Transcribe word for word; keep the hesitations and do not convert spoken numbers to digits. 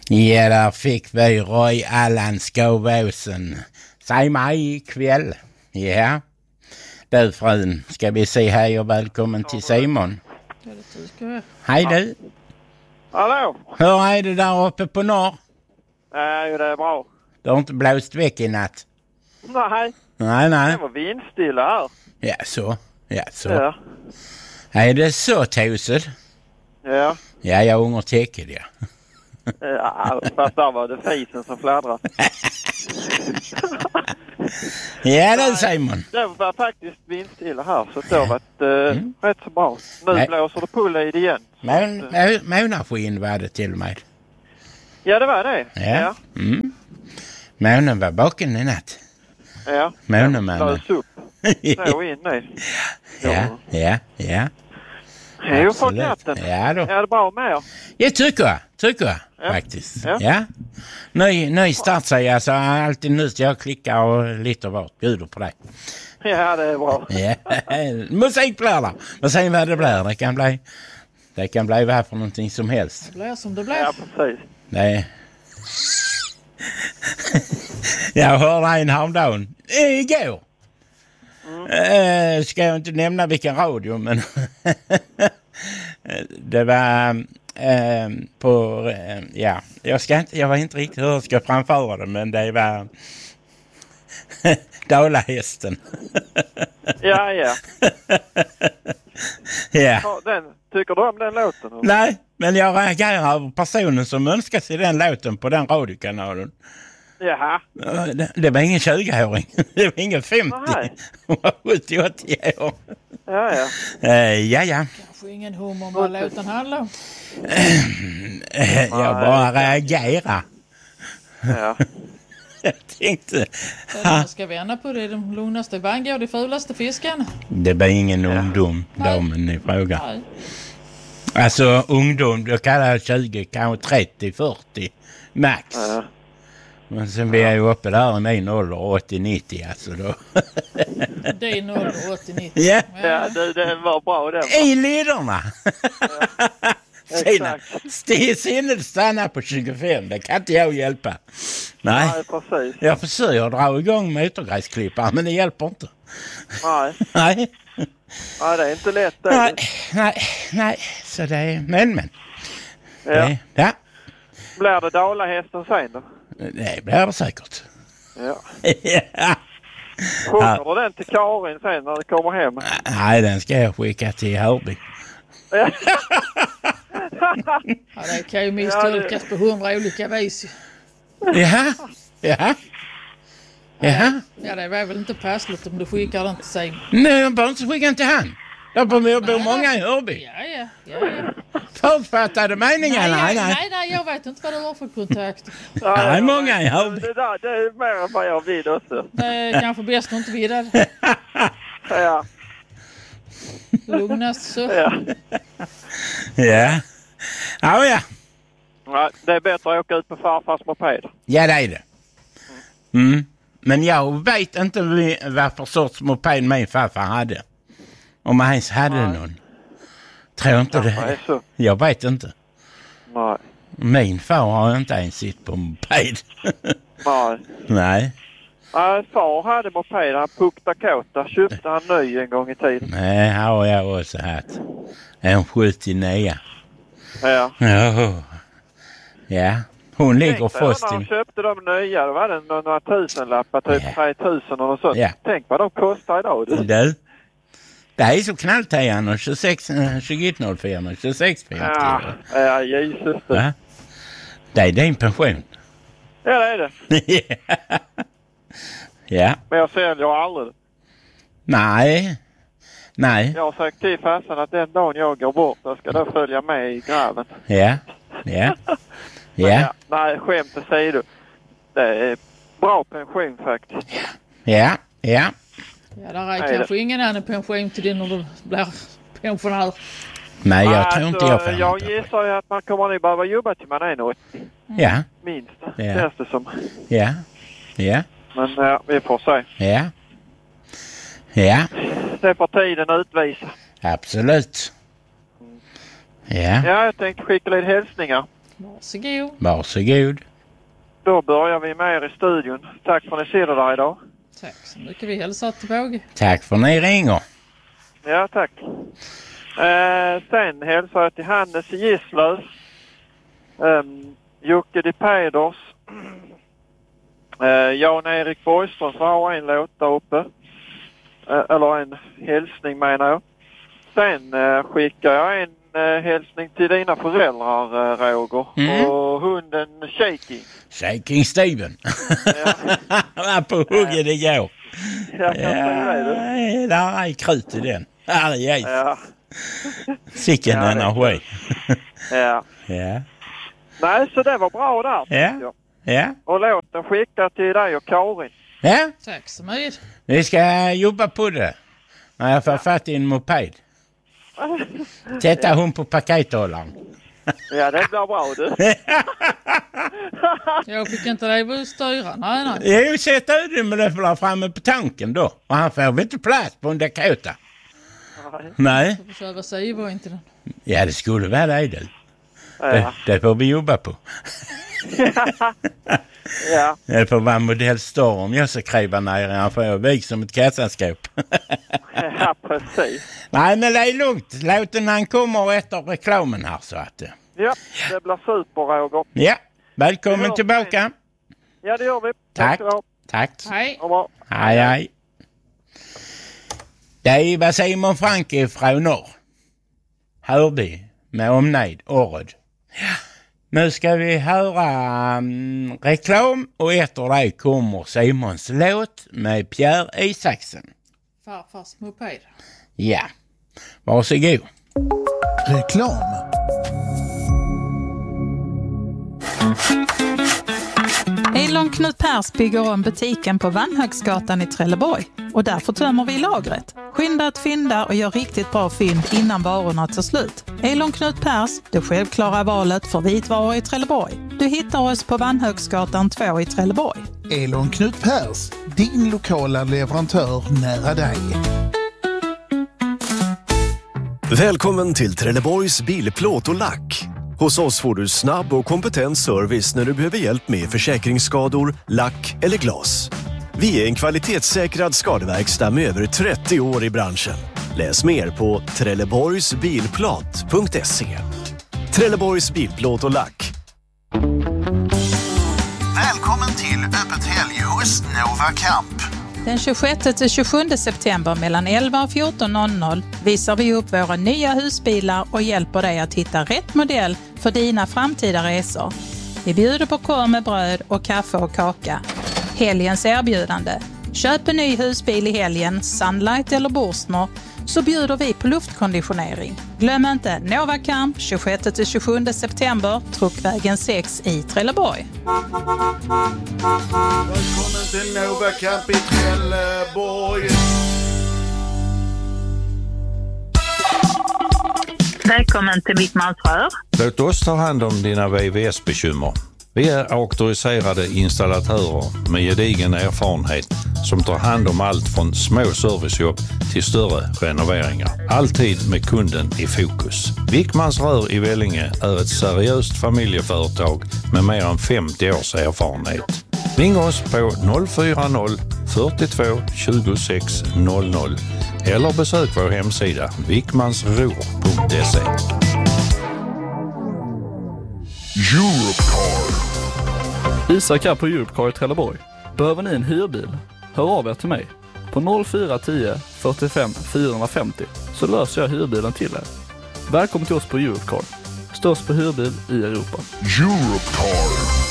Ja, där fick vi Roy Allan Skåvåsen. Säg mig ikväll. Ja. Du frun, ska vi säga hej och välkommen till Simon. Ja, det tycker jag. Hej du. Hallå? Hur är det där uppe på norr? Nej, det är bra. Det har inte blåst väck i natt? Nej. Nej, nej. Det var vindstilla här. Ja, så. Ja, så. Ja. Är det så, Tosed? Ja. Ja, jag ånger täcket, ja. Ja, fast där var det fisen som fladdrade. Ja, det är Simon. Det var faktiskt vindstilla här, så det har varit eh, mm. rätt så bra. Nu Nej. blåser det pull i det igen. Månaskinn var det till och med. Ja, det var det. Ja. ja. Mm. Månen var baken i natt. Ja. Månemannen. Lös upp. Så in nu. Ja, ja, ja. Det är ju fått natten. Ja, då. Är det bra med er? Jag tycker jag, tycker jag ja. faktiskt. Ja. ja. Ny, ny start säger jag, så alltid nu ska jag klicka och lite vart bjuder på dig. Ja, det är bra. Ja. Musik blir det. Men sen vad det blir, det kan bli, det kan bli vad för någonting som helst. Det blir som det blir. Ja, precis. Nej. Jag hörde en häromdagen, igår. Mm. Uh, ska jag inte nämna vilken radio, men det var uh, på, uh, ja, jag ska inte, jag var inte riktigt hur jag ska framföra det, men det var Dalahästen. Ja, ja. Ja. Ja, den, tycker du om den låten? Eller? Nej, men jag reagerar över personen som önskar sig den låten på den radiokanalen. Jaha. Det, det var ingen tjugo-åring. Det var ingen femtio. Nej. Det var sjuttio åttio år. Ja, ja. Uh, ja, ja. Kanske ingen hum om vad låten handlar om. Uh, jag bara reagerar. Ja. Jag tänkte... Man ska vända på det. De lugnaste vangår, de fulaste fiskarna. Det var ingen ja. ungdom, damen i fråga. Nej. Alltså ungdom, då kallar jag tjugo, kanske trettio, fyrtio max. Ja. Men sen blir jag ju uppe där i min ålder, åttio nittio, alltså då. Din ålder, åttio nittio. Ja, ja det, det var bra det. I lederna. Ja. Exakt. Sinnet stannar på tjugofem, det kan inte jag hjälpa. Nej, Nej precis. Jag försöker dra igång motorgräsklippar, men det hjälper inte. Nej. Nej. Nej, det är inte lätt. Det. Nej, nej, nej, så det är, men, men. Ja. Det, ja. Blir det Dalahästen sen då? Det blir det säkert. Ja. Ja. Sjunger du den till Karin sen när det kommer hem? Nej, den ska jag skicka till Hörby. Ja, det kan ju misstolkas ja, det... på hundra olika vis. Jaha, jaha. Jaha. Ja, det var väl inte passligt om du skickar den till sig. Nej, jag behöver inte skicka den till han. Jag bor många i Hörby. Ja, ja, ja, ja. Författade meningar, nej, nej, nej. Nej, nej, jag vet inte vad du har för kontakt. Ja, det är många i Hörby. Det, där, det är mer än vad jag vill också. Det är kanske bäst att inte vidare. Ja. Lugnast så. Ja. Ja. Ja, ja. Ja, det är bättre att åka ut på farfars moped. Ja, det är det. Mm. Men jag vet inte vad för sorts moped min farfar hade. Om han ens hade Nej. någon. Tror inte det. Så. Jag vet inte. Nej. Min far har inte ens sitt på moped. Nej. Nej. Ja, far hade moped. Han Puck Dakota. Köpte han ny en gång i tiden. Nej, här har jag också haft. En sjuttionio. Ja. Ja. Ja. Hon ligger först i... När han köpte de nya, då var det några tusenlappar, typ ja. tre tusen och sånt. Ja. Tänk vad de kostar idag. Du. Du. Det är så knalltejan och tjugosex, tjugoett noll fyra, tjugosex femtio. Ja, ja Jesus. Ja. Det är din pension. Ja, det är det. Ja. Men jag säljer aldrig. Nej. Nej. Jag har sagt till farsan att den dagen jag går bort, jag ska då följa med i graven. Ja. Ja. Ja. ja. Nej, skämt åsido. Det är bra pension faktiskt. Ja. Ja. Ja, där är Nej, kanske det. ingen annan pension till din när du blir pensionär. Nej, jag alltså, tror inte jag får. Jag gissar ju att man kommer nog behöva jobba till man är åttio. Mm. Ja. Minst. Ja. Känns det som. Ja. Ja. Men ja, vi får se. Ja. Ja. Det får tiden utvisa. Absolut. Ja. Ja, jag tänkte skicka lite hälsningar. Varsågod. Varsågod. Då börjar vi med er i studion. Tack för att ni ser det där idag. Tack så mycket. Vi hälsar tillbaka. Tack för att ni ringer. Ja, tack. Eh, sen hälsar jag till Hannes i Gislöv. Um, Jocke de Peders. Uh, Jan-Erik Borgström har en låt där uppe. Uh, eller en hälsning menar jag. Sen uh, skickar jag en uh, hälsning till dina föräldrar, uh, Roger. Mm. Och hunden Shaking. Shaking Steven. Ja. Han var på hugget igår. Jag kan säga det. Ja, där är krut i den. Herre ja. Sicken ja, energi. Ja. Ja. Nej, så det var bra där. Ja. Ja. Och låten skicka till dig och Karin. Ja. Tack så mycket. Vi ska jobba på det. När jag får ja. fatt i en moped. Sätta hon på pakethållaren. Ja, det blir bra du. Jag fick inte dig att styra. Nej, nej. Jag sätter ut det med det för framme på tanken då. Och han får väl inte plats på en Dakota. Nej. Nej. Så får säga inte den. Ja, det skulle vara det, du. Ja. Det, det får vi jobba på. Ja. Det får vara modell Storm. Jag ska kräva ner han får jag vik som ett kassaskåp. Ja, precis. Nej, men det är lugnt. Låt den han kommer efter reklamen här så att... Ja, det blir super, Roger. Ja, välkommen tillbaka. Mig. Ja, det gör vi. Tack. Tack. Hej. Hej, hej. Det var Simon Franke från norr. Hörde med omnejd, Orrod. Ja. Nu ska vi höra um, reklam och efter det kommer Simons låt med Pierre Isaksen. Farfars moped. Ja, varsågod. Reklam. Elon Knut Pers bygger om butiken på Vannhögsgatan i Trelleborg och därför tömmer vi lagret. Skynda att fynda och gör riktigt bra fynd innan varorna tar slut. Elon Knut Pers, det självklara valet för vitvaror i Trelleborg. Du hittar oss på Vannhögsgatan två i Trelleborg. Elon Knut Pers, din lokala leverantör nära dig. Välkommen till Trelleborgs bilplåt och lack. Hos oss får du snabb och kompetent service när du behöver hjälp med försäkringsskador, lack eller glas. Vi är en kvalitetssäkrad skadeverkstad med över trettio år i branschen. Läs mer på trelleborgsbilplåt punkt se. Trelleborgs bilplåt och lack. Välkommen till öppet helg hos Nova Camp. Den tjugosjätte till tjugosjunde september mellan elva och fjorton noll noll visar vi upp våra nya husbilar och hjälper dig att hitta rätt modell för dina framtida resor. Vi bjuder på korv med bröd och kaffe och kaka. Helgens erbjudande. Köp en ny husbil i helgen, Sunlight eller Borsmer, så bjuder vi på luftkonditionering. Glöm inte Nova Camp tjugosjätte till tjugosjunde september, Truckvägen sex i Trelleborg. Välkommen till Nova Camp i Trelleborg. Välkommen till Wickmans rör. Låt oss ta hand om dina V V S-bekymmer. Vi är auktoriserade installatörer med gedigen erfarenhet som tar hand om allt från små servicejobb till större renoveringar. Alltid med kunden i fokus. Wickmans rör i Vellinge är ett seriöst familjeföretag med mer än femtio års erfarenhet. Ring oss på noll fyra noll fyrtiotvå tjugosex noll noll eller besök vår hemsida wickmansror punkt se. Europcar. Isak här på Europcar i Trelleborg. Behöver ni en hyrbil? Hör av er till mig på noll fyra tio fyrtiofem fyrahundrafemtio så löser jag hyrbilen till er. Välkommen till oss på Europcar. Störst på hyrbil i Europa. Europcar.